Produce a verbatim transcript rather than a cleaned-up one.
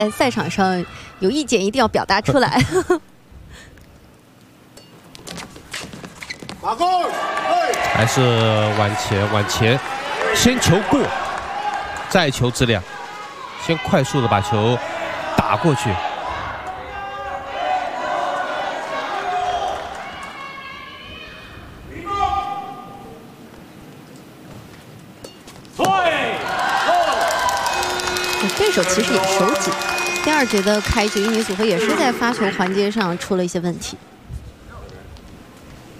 在赛场上有意见一定要表达出来。 还是往前往前，先球过，再求质量，先快速的把球打过去。 对手其实也手紧。第二节的开局，印尼组合也是在发球环节上出了一些问题。